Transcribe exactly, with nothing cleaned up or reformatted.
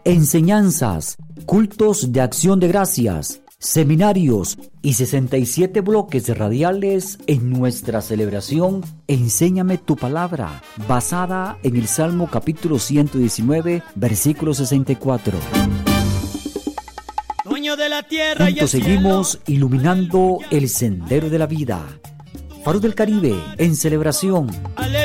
enseñanzas, cultos de acción de gracias, seminarios y sesenta y siete bloques radiales en nuestra celebración Enséñame tu palabra, basada en el Salmo capítulo ciento diecinueve, versículo sesenta y cuatro. Dueño de la tierra Juntos y el seguimos cielo, iluminando el sendero de la vida. Faro del Caribe en celebración. aleluya.